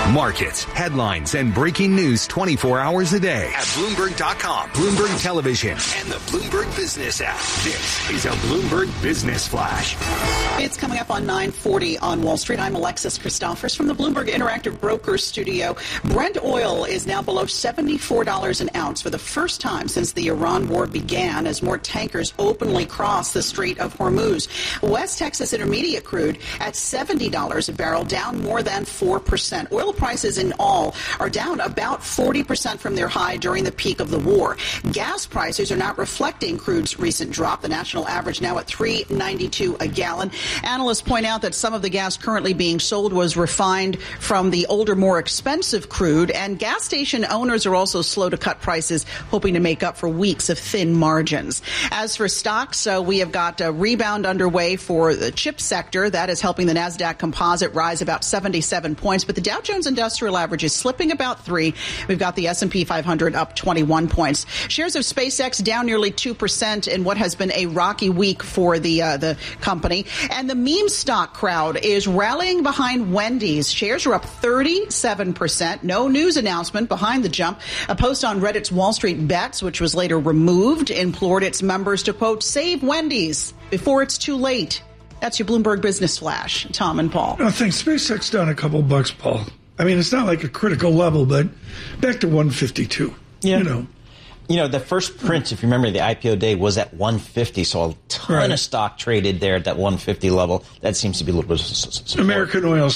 Markets, headlines, and breaking news 24 hours a day at Bloomberg.com, Bloomberg Television, and the Bloomberg Business app. This is a Bloomberg Business Flash. It's coming up on 9:40 on Wall Street. I'm Alexis Christophers from the Bloomberg Interactive Brokers studio. Brent oil is now below $74 an ounce for the first time since the Iran war began, as more tankers openly cross the Strait of Hormuz. West Texas Intermediate crude at $70 a barrel, down more than 4%. Oil prices in all are down about 40% from their high during the peak of the war. Gas prices are not reflecting crude's recent drop. The national average now at $3.92 a gallon. Analysts point out that some of the gas currently being sold was refined from the older, more expensive crude, and gas station owners are also slow to cut prices, hoping to make up for weeks of thin margins. As for stocks, we have got a rebound underway for the chip sector. That is helping the NASDAQ composite rise about 77 points, but the Dow Jones Industrial Average is slipping about 3. We've got the S&P 500 up 21 points. Shares of SpaceX down nearly 2% in what has been a rocky week for the company. And the meme stock crowd is rallying behind Wendy's. Shares are up 37%. No news announcement behind the jump. A post on Reddit's Wall Street Bets, which was later removed, implored its members to, quote, save Wendy's before it's too late. That's your Bloomberg Business Flash. Tom and Paul. I think SpaceX down a couple bucks, Paul. I mean, it's not like a critical level, but back to 152. Yeah. You know, the first print, if you remember, the IPO day was at 150, so a ton of stock traded there at that 150 level. That seems to be a little bit of support. American Oil,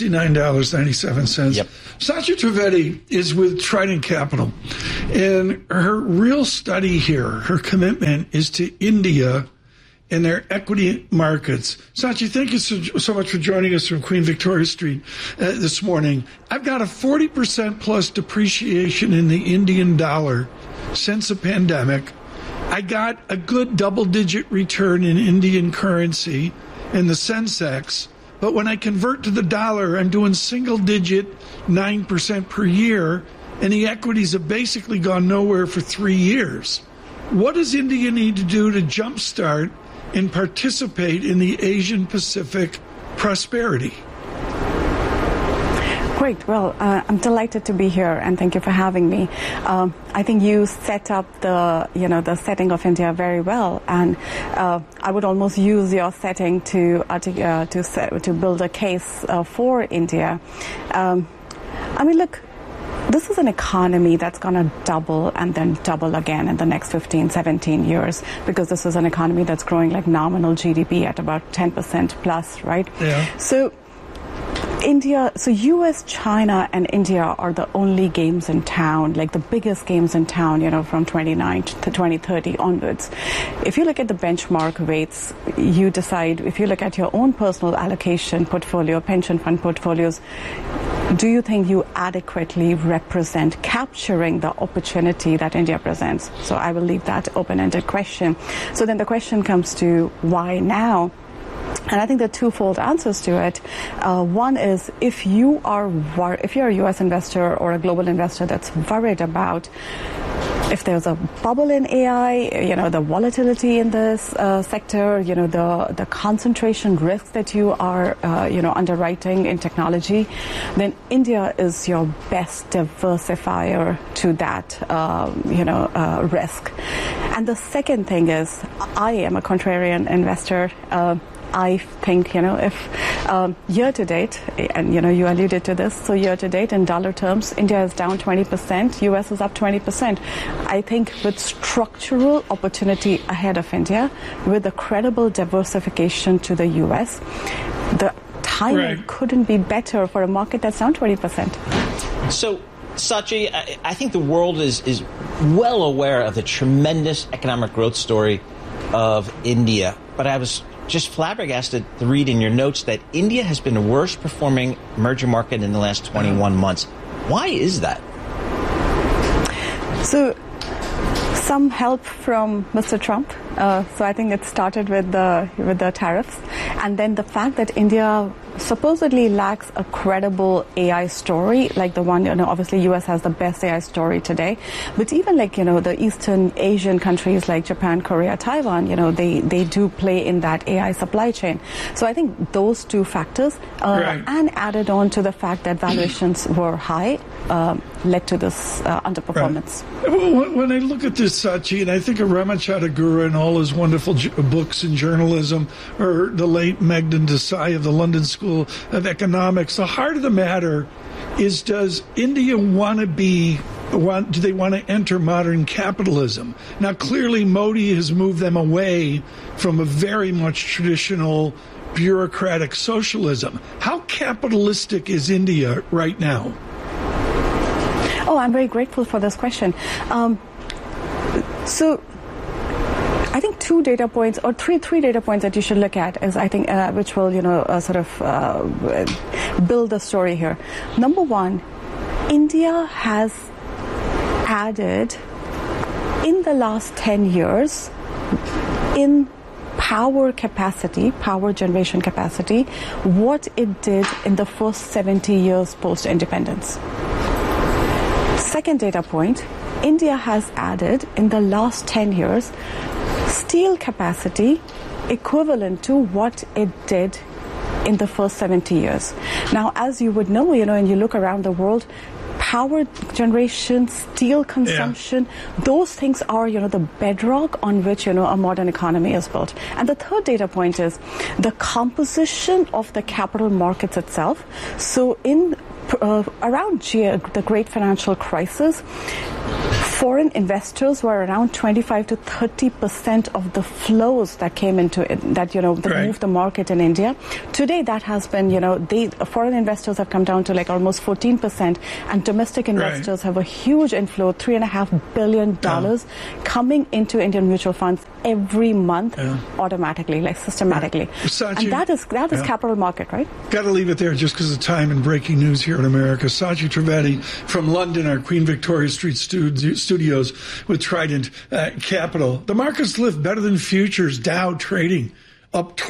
$69.97. Yep. Satya Trivedi is with Trident Capital, and her real study here, her commitment is to India and their equity markets. Satya, thank you so much for joining us from Queen Victoria Street this morning. I've got a 40% plus depreciation in the Indian dollar since the pandemic. I got a good double-digit return in Indian currency in the Sensex, but when I convert to the dollar, I'm doing single-digit 9% per year, and the equities have basically gone nowhere for 3 years. What does India need to do to jumpstart and participate in the Asian-Pacific prosperity? Great. Well, I'm delighted to be here, and thank you for having me. I think you set up the setting of India very well, and I would almost use your setting to build a case for India. I mean, look. This is an economy that's going to double and then double again in the next 15, 17 years, because this is an economy that's growing like nominal GDP at about 10% plus, right? Yeah. So U.S., China, and India are the only games in town, like the biggest games in town, from 29 to 2030 onwards. If you look at the benchmark weights, you decide, if you look at your own personal allocation portfolio, pension fund portfolios, do you think you adequately represent capturing the opportunity that India presents? So I will leave that open-ended question. So then the question comes to why now? And I think there are twofold answers to it. One is if you're a U.S. investor or a global investor that's worried about if there's a bubble in AI, the volatility in this sector, the concentration risk that you are, underwriting in technology, then India is your best diversifier to that, risk. And the second thing is I am a contrarian investor. I think, if year to date, and, you alluded to this, so year to date in dollar terms, India is down 20%, US is up 20%. I think with structural opportunity ahead of India, with a credible diversification to the US, the timing couldn't be better for a market that's down 20%. So, Satya, I think the world is well aware of the tremendous economic growth story of India, but I was just flabbergasted to read in your notes that India has been the worst performing emerging market in the last 21 months. Why is that? So some help from Mr. Trump. So I think it started with the tariffs, and then the fact that India supposedly lacks a credible AI story like the one, obviously US has the best AI story today, but even like, the Eastern Asian countries like Japan, Korea, Taiwan, they do play in that AI supply chain. So I think those two factors, and added on to the fact that valuations were high, led to this underperformance. Right. When I look at this, Sachi, and I think of Ramachandra and all his wonderful books in journalism, or the late Meghdad Desai of the London School of Economics, the heart of the matter is, does India do they want to enter modern capitalism? Now, clearly Modi has moved them away from a very much traditional bureaucratic socialism. How capitalistic is India right now? Oh, I'm very grateful for this question. So I think two data points, or three data points that you should look at is, I think, which will, build the story here. Number one, India has added in the last 10 years in power generation capacity, what it did in the first 70 years post-independence. Second data point, India has added in the last 10 years steel capacity equivalent to what it did in the first 70 years. Now, as you would know, and you look around the world, power generation, steel consumption, those things are, the bedrock on which, a modern economy is built. And the third data point is the composition of the capital markets itself. So around the great financial crisis, foreign investors were around 25 to 30% of the flows that came into it, that moved the market in India. Today, that has been, foreign investors have come down to like almost 14%, and domestic investors have a huge inflow, $3.5 billion coming into Indian mutual funds every month, automatically, like systematically. Sachi, and that is capital market, right? Got to leave it there just because of time and breaking news here in America. Sachi Trivedi from London, our Queen Victoria Street studios with Trident Capital. The markets lift better than futures. Dow trading up